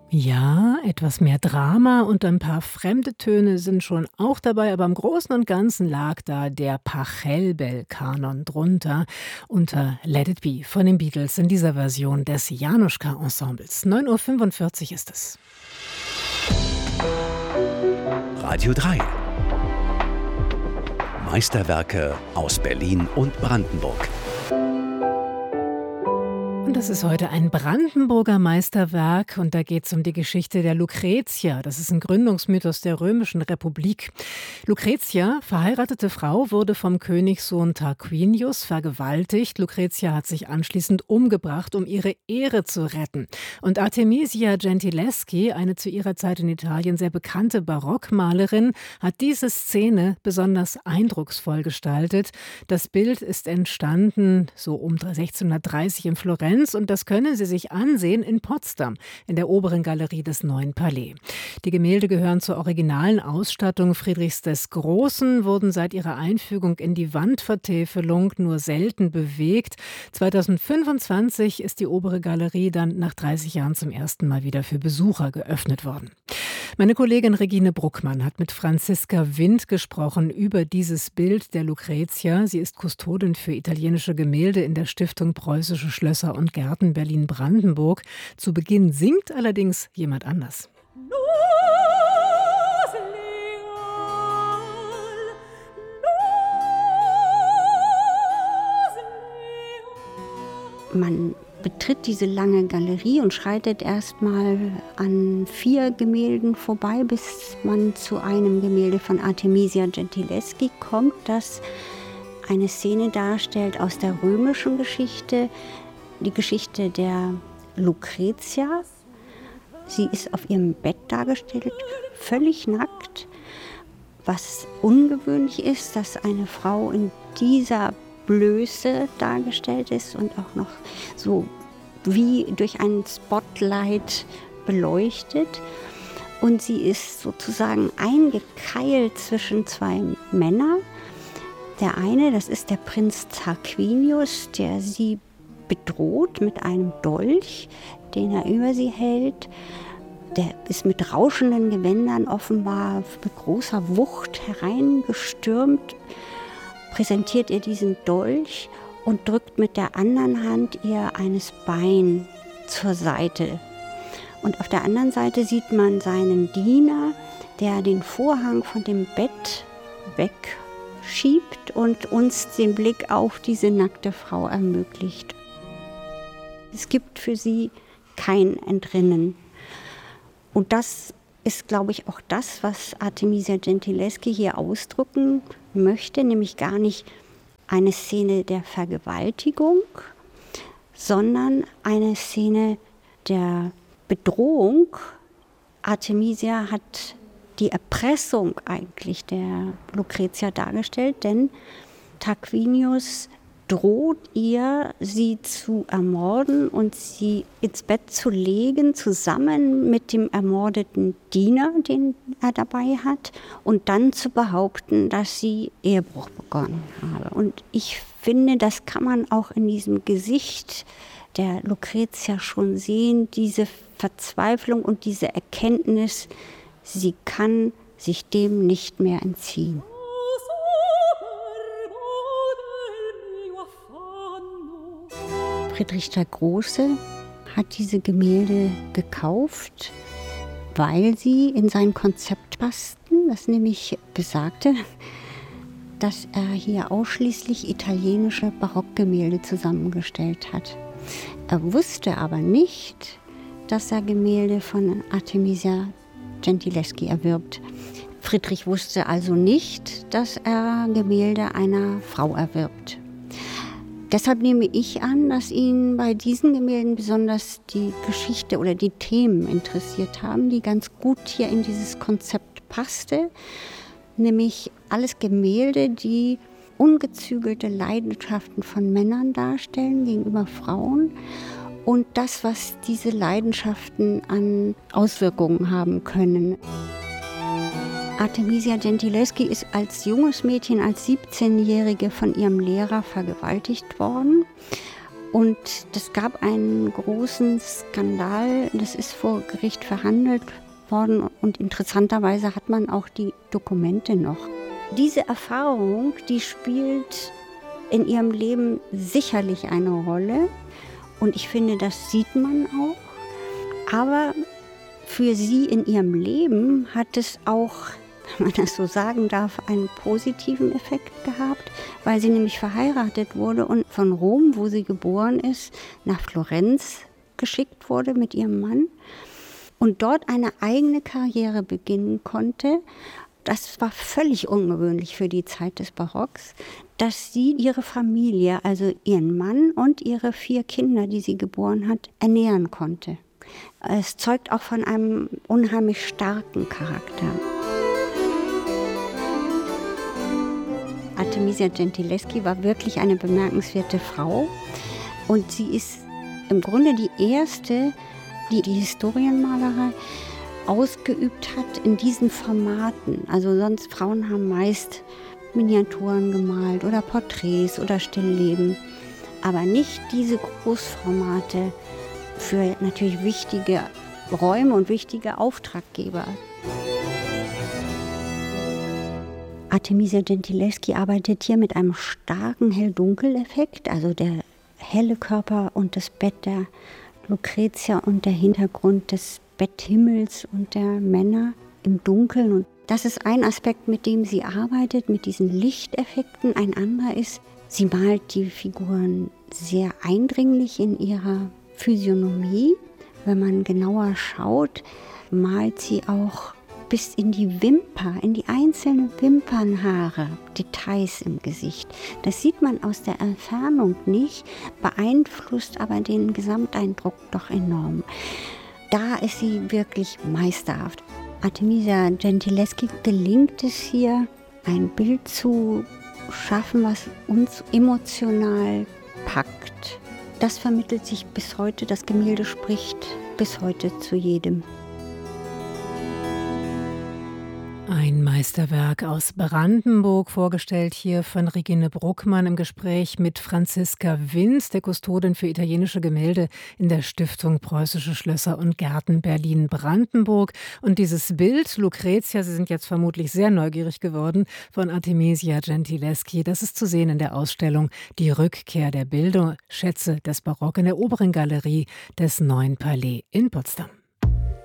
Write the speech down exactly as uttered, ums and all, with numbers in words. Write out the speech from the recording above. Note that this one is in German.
Ja, etwas mehr Drama und ein paar fremde Töne sind schon auch dabei, aber im Großen und Ganzen lag da der Pachelbel-Kanon drunter unter Let It Be von den Beatles in dieser Version des Januschka-Ensembles. neun Uhr fünfundvierzig ist es. Radio drei. Meisterwerke aus Berlin und Brandenburg. Und das ist heute ein Brandenburger Meisterwerk und da geht es um die Geschichte der Lucretia. Das ist ein Gründungsmythos der Römischen Republik. Lucretia, verheiratete Frau, wurde vom Königssohn Tarquinius vergewaltigt. Lucretia hat sich anschließend umgebracht, um ihre Ehre zu retten. Und Artemisia Gentileschi, eine zu ihrer Zeit in Italien sehr bekannte Barockmalerin, hat diese Szene besonders eindrucksvoll gestaltet. Das Bild ist entstanden so um sechzehnhundertdreißig in Florenz. Und das können Sie sich ansehen in Potsdam, in der oberen Galerie des Neuen Palais. Die Gemälde gehören zur originalen Ausstattung Friedrichs des Großen, wurden seit ihrer Einfügung in die Wandvertäfelung nur selten bewegt. zweitausendfünfundzwanzig ist die obere Galerie dann nach dreißig Jahren zum ersten Mal wieder für Besucher geöffnet worden. Meine Kollegin Regine Bruckmann hat mit Franziska Wind gesprochen über dieses Bild der Lucretia. Sie ist Kustodin für italienische Gemälde in der Stiftung Preußische Schlösser und Gärten Berlin-Brandenburg. Zu Beginn singt allerdings jemand anders. Man betritt diese lange Galerie und schreitet erstmal an vier Gemälden vorbei, bis man zu einem Gemälde von Artemisia Gentileschi kommt, das eine Szene darstellt aus der römischen Geschichte, die Geschichte der Lucretia. Sie ist auf ihrem Bett dargestellt, völlig nackt, was ungewöhnlich ist, dass eine Frau in dieser Blöße dargestellt ist und auch noch so wie durch einen Spotlight beleuchtet. Und sie ist sozusagen eingekeilt zwischen zwei Männern. Der eine, das ist der Prinz Tarquinius, der sie bedroht mit einem Dolch, den er über sie hält. Der ist mit rauschenden Gewändern offenbar mit großer Wucht hereingestürmt, präsentiert ihr diesen Dolch und drückt mit der anderen Hand ihr eines Bein zur Seite. Und auf der anderen Seite sieht man seinen Diener, der den Vorhang von dem Bett wegschiebt und uns den Blick auf diese nackte Frau ermöglicht. Es gibt für sie kein Entrinnen. Und das ist, glaube ich, auch das, was Artemisia Gentileschi hier ausdrücken möchte, nämlich gar nicht eine Szene der Vergewaltigung, sondern eine Szene der Bedrohung. Artemisia hat die Erpressung eigentlich der Lucretia dargestellt, denn Tarquinius droht ihr, sie zu ermorden und sie ins Bett zu legen, zusammen mit dem ermordeten Diener, den er dabei hat, und dann zu behaupten, dass sie Ehebruch begonnen habe. Und ich finde, das kann man auch in diesem Gesicht der Lucretia schon sehen, diese Verzweiflung und diese Erkenntnis, sie kann sich dem nicht mehr entziehen. Friedrich der Große hat diese Gemälde gekauft, weil sie in sein Konzept passten, das nämlich besagte, dass er hier ausschließlich italienische Barockgemälde zusammengestellt hat. Er wusste aber nicht, dass er Gemälde von Artemisia Gentileschi erwirbt. Friedrich wusste also nicht, dass er Gemälde einer Frau erwirbt. Deshalb nehme ich an, dass ihn bei diesen Gemälden besonders die Geschichte oder die Themen interessiert haben, die ganz gut hier in dieses Konzept passte. Nämlich alles Gemälde, die ungezügelte Leidenschaften von Männern darstellen gegenüber Frauen und das, was diese Leidenschaften an Auswirkungen haben können. Artemisia Gentileschi ist als junges Mädchen, als siebzehnjährige von ihrem Lehrer vergewaltigt worden Und das gab einen großen Skandal, das ist vor Gericht verhandelt worden und interessanterweise hat man auch die Dokumente noch. Diese Erfahrung, die spielt in ihrem Leben sicherlich eine Rolle und ich finde, das sieht man auch. Aber für sie in ihrem Leben hat es auch, wenn man das so sagen darf, einen positiven Effekt gehabt, weil sie nämlich verheiratet wurde und von Rom, wo sie geboren ist, nach Florenz geschickt wurde mit ihrem Mann und dort eine eigene Karriere beginnen konnte. Das war völlig ungewöhnlich für die Zeit des Barocks, dass sie ihre Familie, also ihren Mann und ihre vier Kinder, die sie geboren hat, ernähren konnte. Es zeugt auch von einem unheimlich starken Charakter. Artemisia Gentileschi war wirklich eine bemerkenswerte Frau und sie ist im Grunde die erste, die die Historienmalerei ausgeübt hat in diesen Formaten. Also sonst Frauen haben meist Miniaturen gemalt oder Porträts oder Stillleben, aber nicht diese Großformate für natürlich wichtige Räume und wichtige Auftraggeber. Artemisia Gentileschi arbeitet hier mit einem starken Hell-Dunkel-Effekt, also der helle Körper und das Bett der Lucretia und der Hintergrund des Betthimmels und der Männer im Dunkeln. Und das ist ein Aspekt, mit dem sie arbeitet, mit diesen Lichteffekten. Ein anderer ist, sie malt die Figuren sehr eindringlich in ihrer Physiognomie. Wenn man genauer schaut, malt sie auch bis in die Wimper, in die einzelnen Wimpernhaare, Details im Gesicht. Das sieht man aus der Entfernung nicht, beeinflusst aber den Gesamteindruck doch enorm. Da ist sie wirklich meisterhaft. Artemisia Gentileschi gelingt es hier, ein Bild zu schaffen, was uns emotional packt. Das vermittelt sich bis heute, das Gemälde spricht bis heute zu jedem. Ein Meisterwerk aus Brandenburg, vorgestellt hier von Regine Bruckmann im Gespräch mit Franziska Winz, der Kustodin für italienische Gemälde in der Stiftung Preußische Schlösser und Gärten Berlin-Brandenburg. Und dieses Bild, Lucretia, Sie sind jetzt vermutlich sehr neugierig geworden, von Artemisia Gentileschi, das ist zu sehen in der Ausstellung Die Rückkehr der Bilder, Schätze des Barock in der oberen Galerie des Neuen Palais in Potsdam.